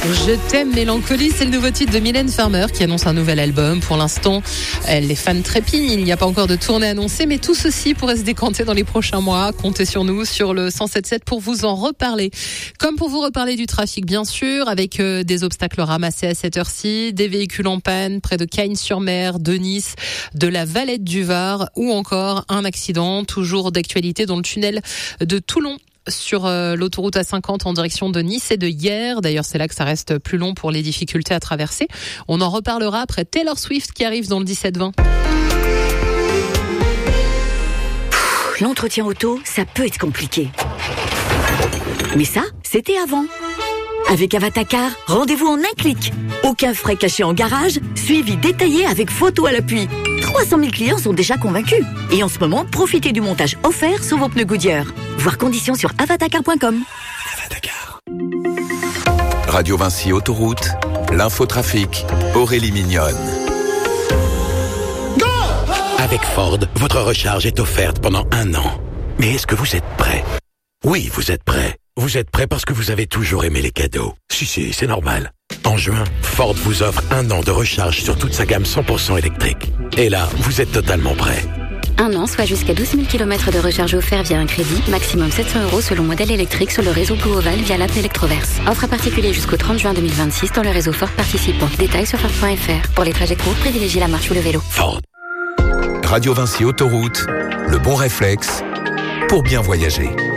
Je t'aime Mélancolie, c'est le nouveau titre de Mylène Farmer qui annonce un nouvel album. Pour l'instant, les fans trépignent, il n'y a pas encore de tournée annoncée, mais tout ceci pourrait se décanter dans les prochains mois. Comptez sur nous, sur le 107.7 pour vous en reparler. Comme pour vous reparler du trafic, bien sûr, avec des obstacles ramassés à cette heure-ci, des véhicules en panne près de Cagnes-sur-Mer, de Nice, de la Valette du Var ou encore un accident toujours d'actualité dans le tunnel de Toulon, sur l'autoroute A50 en direction de Nice et de Hyères. D'ailleurs, c'est là que ça reste plus long pour les difficultés à traverser. On en reparlera après Taylor Swift qui arrive dans le 17-20. L'entretien auto, ça peut être compliqué. Mais ça, c'était avant. Avec Avatacar, rendez-vous en un clic. Aucun frais cachés en garage, suivi détaillé avec photo à l'appui. 300 000 clients sont déjà convaincus. Et en ce moment, profitez du montage offert sur vos pneus Goodyear. Voir conditions sur avatacar.com. Avatacar. Radio Vinci Autoroute, l'infotrafic, Aurélie Mignonne. Avec Ford, votre recharge est offerte pendant 1 an. Mais est-ce que vous êtes prêt ? Oui, vous êtes prêt. Vous êtes prêt parce que vous avez toujours aimé les cadeaux. Si, c'est normal. En juin, Ford vous offre 1 an de recharge sur toute sa gamme 100% électrique. Et là, vous êtes totalement prêt. 1 an, soit jusqu'à 12 000 km de recharge offert via un crédit, maximum 700 € selon modèle électrique sur le réseau Blue Oval via l'app Electroverse. Offre à particulier jusqu'au 30 juin 2026 dans le réseau Ford participant. Détails sur Ford.fr. Pour les trajets courts, privilégiez la marche ou le vélo. Ford. Radio Vinci Autoroute, le bon réflexe pour bien voyager.